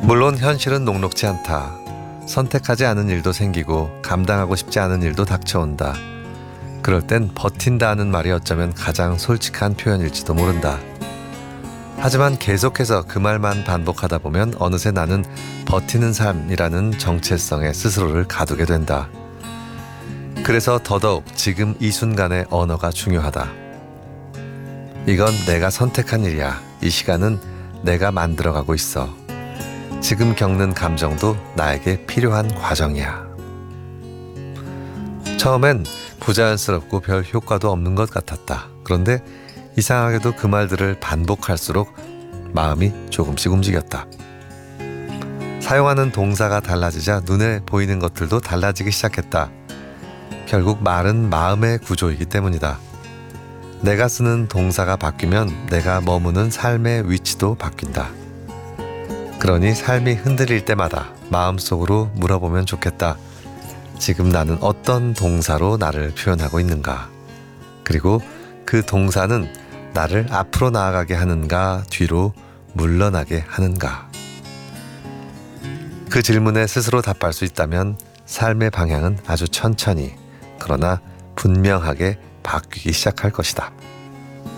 물론 현실은 녹록지 않다. 선택하지 않은 일도 생기고 감당하고 싶지 않은 일도 닥쳐온다. 그럴 땐 버틴다는 말이 어쩌면 가장 솔직한 표현일지도 모른다. 하지만 계속해서 그 말만 반복하다 보면 어느새 나는 버티는 삶이라는 정체성에 스스로를 가두게 된다. 그래서 더더욱 지금 이 순간의 언어가 중요하다. 이건 내가 선택한 일이야. 이 시간은 내가 만들어가고 있어. 지금 겪는 감정도 나에게 필요한 과정이야. 처음엔 부자연스럽고 별 효과도 없는 것 같았다. 그런데 이상하게도 그 말들을 반복할수록 마음이 조금씩 움직였다. 사용하는 동사가 달라지자 눈에 보이는 것들도 달라지기 시작했다. 결국 말은 마음의 구조이기 때문이다. 내가 쓰는 동사가 바뀌면 내가 머무는 삶의 위치도 바뀐다. 그러니 삶이 흔들릴 때마다 마음속으로 물어보면 좋겠다. 지금 나는 어떤 동사로 나를 표현하고 있는가? 그리고 그 동사는 나를 앞으로 나아가게 하는가, 뒤로 물러나게 하는가? 그 질문에 스스로 답할 수 있다면 삶의 방향은 아주 천천히, 그러나 분명하게 바뀌기 시작할 것이다.